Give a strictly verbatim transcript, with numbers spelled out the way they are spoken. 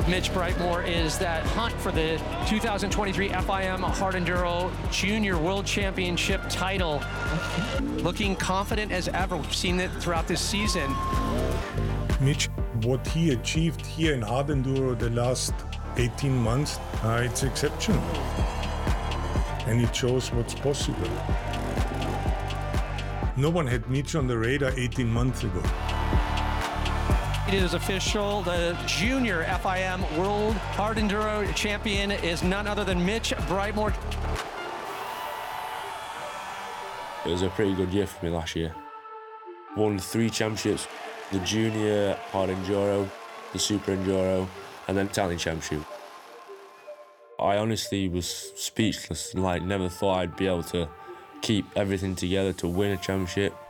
Mitch Brightmore is that hunt for the two thousand twenty-three F I M Hard Enduro Junior World Championship title. Looking confident as ever. We've seen it throughout this season. Mitch, what he achieved here in Hard Enduro the last eighteen months, uh, it's exceptional. And it shows what's possible. No one had Mitch on the radar eighteen months ago. It is official. The Junior F I M World Hard Enduro Champion is none other than Mitch Brightmore. It was a pretty good year for me last year. Won three championships, the Junior Hard Enduro, the Super Enduro, and then Italian Championship. I honestly was speechless, like never thought I'd be able to keep everything together to win a championship.